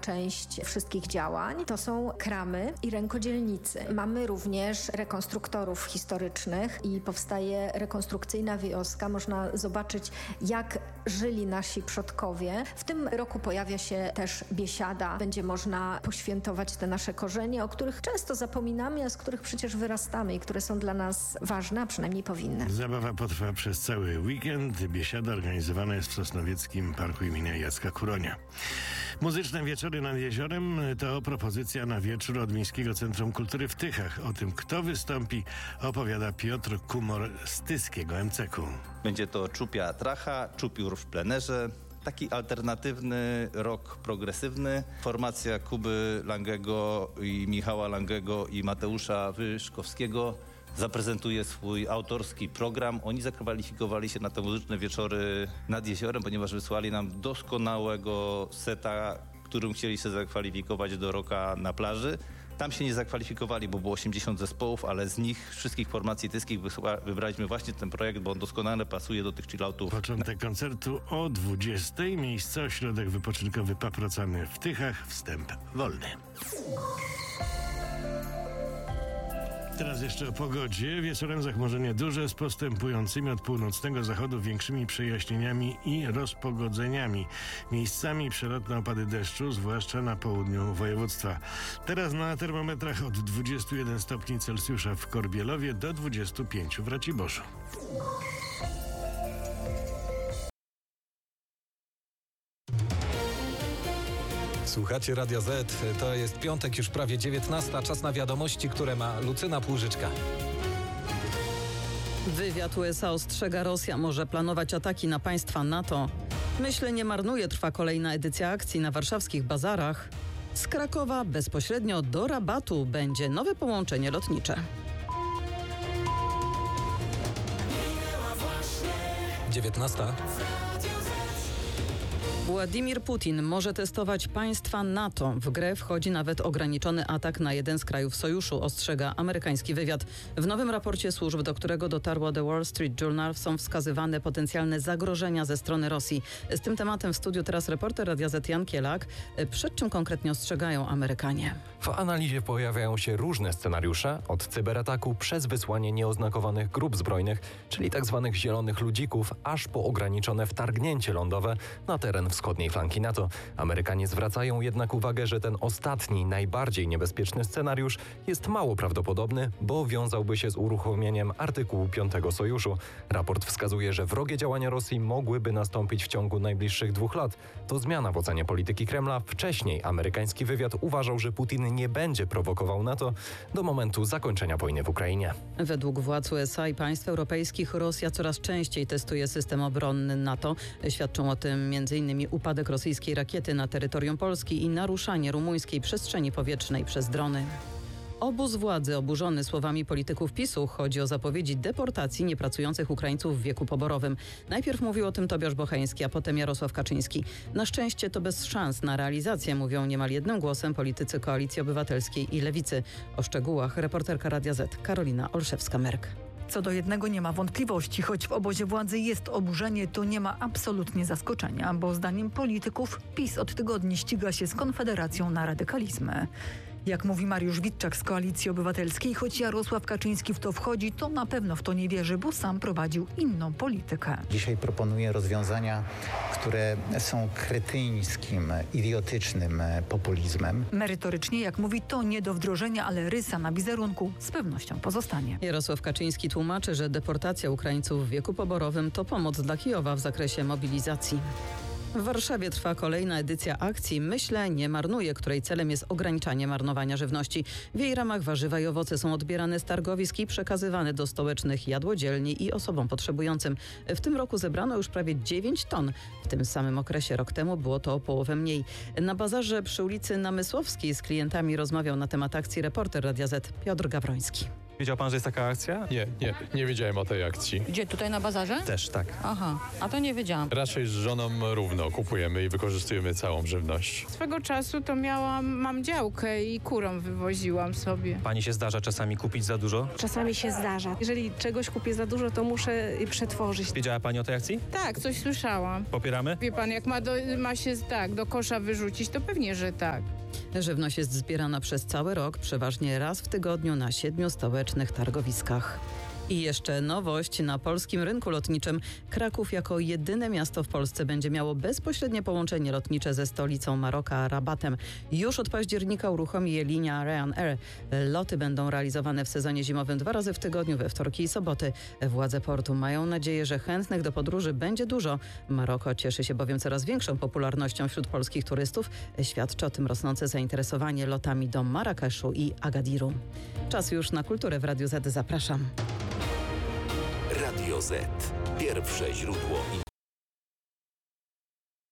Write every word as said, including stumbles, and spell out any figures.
część wszystkich działań to są kramy i rękodzielnicy. Mamy również rekonstruktorów historycznych i powstaje rekonstrukcyjna wioska. Można zobaczyć, jak żyli nasi przodkowie. W tym roku pojawia się też biesiada. Będzie można poświętować te nasze korzenie, o których często zapominamy, a z których przecież wyrastamy i które są dla nas ważne, a przynajmniej powinny. Zabawa potrwa przez cały weekend. Biesiada organizowana jest w Sosnowieckim Parku imienia Jacka Kuronia. Muzyczne wieczory nad jeziorem to propozycja na wieczór od Miejskiego Centrum Kultury w Tychach. O tym, kto wystąpi, opowiada Piotr Kumor z tyskiego em ce ku. Będzie to czupia tracha, czupiór w plenerze. Taki alternatywny rock progresywny. Formacja Kuby Langego i Michała Langego i Mateusza Wyszkowskiego zaprezentuje swój autorski program. Oni zakwalifikowali się na te muzyczne wieczory nad jeziorem, ponieważ wysłali nam doskonałego seta, którym chcieli się zakwalifikować do rocka na plaży. Tam się nie zakwalifikowali, bo było osiemdziesiąt zespołów, ale z nich wszystkich formacji tyskich wybraliśmy właśnie ten projekt, bo on doskonale pasuje do tych chilloutów. Początek koncertu o dwudziestej. Miejsce ośrodek wypoczynkowy Paprocany w Tychach. Wstęp wolny. Teraz jeszcze o pogodzie. Wieczorem zachmurzenie duże z postępującymi od północnego zachodu większymi przejaśnieniami i rozpogodzeniami. Miejscami przelotne opady deszczu, zwłaszcza na południu województwa. Teraz na termometrach od dwudziestu jeden stopni Celsjusza w Korbielowie do dwudziestu pięciu w Raciborzu. Słuchacie Radia Z, to jest piątek, już prawie dziewiętnasta, czas na wiadomości, które ma Lucyna Płużyczka. Wywiad U S A ostrzega, Rosja może planować ataki na państwa NATO. Myślę nie marnuje, trwa kolejna edycja akcji na warszawskich bazarach. Z Krakowa bezpośrednio do Rabatu będzie nowe połączenie lotnicze. dziewiętnasta. Władimir Putin może testować państwa NATO. W grę wchodzi nawet ograniczony atak na jeden z krajów sojuszu, ostrzega amerykański wywiad. W nowym raporcie służb, do którego dotarło The Wall Street Journal, są wskazywane potencjalne zagrożenia ze strony Rosji. Z tym tematem w studiu teraz reporter Radia Z Jan Kielak. Przed czym konkretnie ostrzegają Amerykanie? W analizie pojawiają się różne scenariusze, od cyberataku przez wysłanie nieoznakowanych grup zbrojnych, czyli tzw. zielonych ludzików, aż po ograniczone wtargnięcie lądowe na teren wschodniej flanki NATO. Amerykanie zwracają jednak uwagę, że ten ostatni, najbardziej niebezpieczny scenariusz jest mało prawdopodobny, bo wiązałby się z uruchomieniem artykułu piątego Sojuszu. Raport wskazuje, że wrogie działania Rosji mogłyby nastąpić w ciągu najbliższych dwóch lat. To zmiana w ocenie polityki Kremla. Wcześniej amerykański wywiad uważał, że Putin nie będzie prowokował NATO do momentu zakończenia wojny w Ukrainie. Według władz U S A i państw europejskich Rosja coraz częściej testuje system obronny NATO. Świadczą o tym między innymi upadek rosyjskiej rakiety na terytorium Polski i naruszanie rumuńskiej przestrzeni powietrznej przez drony. Obóz władzy oburzony słowami polityków PiSu. Chodzi o zapowiedzi deportacji niepracujących Ukraińców w wieku poborowym. Najpierw mówił o tym Tobiasz Bocheński, a potem Jarosław Kaczyński. Na szczęście to bez szans na realizację, mówią niemal jednym głosem politycy Koalicji Obywatelskiej i Lewicy. O szczegółach reporterka Radia Z Karolina Olszewska-Merk. Co do jednego nie ma wątpliwości, choć w obozie władzy jest oburzenie, to nie ma absolutnie zaskoczenia, bo zdaniem polityków PiS od tygodni ściga się z Konfederacją na radykalizmy. Jak mówi Mariusz Witczak z Koalicji Obywatelskiej, choć Jarosław Kaczyński w to wchodzi, to na pewno w to nie wierzy, bo sam prowadził inną politykę. Dzisiaj proponuję rozwiązania, które są kretyńskim, idiotycznym populizmem. Merytorycznie, jak mówi, to nie do wdrożenia, ale rysa na wizerunku z pewnością pozostanie. Jarosław Kaczyński tłumaczy, że deportacja Ukraińców w wieku poborowym to pomoc dla Kijowa w zakresie mobilizacji. W Warszawie trwa kolejna edycja akcji Myślę nie marnuję, której celem jest ograniczanie marnowania żywności. W jej ramach warzywa i owoce są odbierane z targowisk i przekazywane do stołecznych jadłodzielni i osobom potrzebującym. W tym roku zebrano już prawie dziewięć ton. W tym samym okresie rok temu było to o połowę mniej. Na bazarze przy ulicy Namysłowskiej z klientami rozmawiał na temat akcji reporter Radia Z Piotr Gawroński. Wiedział pan, że jest taka akcja? Nie, nie, nie wiedziałem o tej akcji. Gdzie, tutaj na bazarze? Też, tak. Aha, a to nie wiedziałam. Raczej z żoną równo kupujemy i wykorzystujemy całą żywność. Swego czasu to miałam, mam działkę i kurą wywoziłam sobie. Pani się zdarza czasami kupić za dużo? Czasami się zdarza. Jeżeli czegoś kupię za dużo, to muszę przetworzyć. Wiedziała pani o tej akcji? Tak, coś słyszałam. Popieramy? Wie pan, jak ma, do, ma się tak do kosza wyrzucić, to pewnie, że tak. Żywność jest zbierana przez cały rok, przeważnie raz w tygodniu na siedmiu stołecznych targowiskach. I jeszcze nowość na polskim rynku lotniczym. Kraków jako jedyne miasto w Polsce będzie miało bezpośrednie połączenie lotnicze ze stolicą Maroka, Rabatem. Już od października uruchomi je linia Ryanair. Loty będą realizowane w sezonie zimowym dwa razy w tygodniu, we wtorki i soboty. Władze portu mają nadzieję, że chętnych do podróży będzie dużo. Maroko cieszy się bowiem coraz większą popularnością wśród polskich turystów. Świadczy o tym rosnące zainteresowanie lotami do Marrakeszu i Agadiru. Czas już na kulturę w Radiu Z. Zapraszam. Radio Z. Pierwsze źródło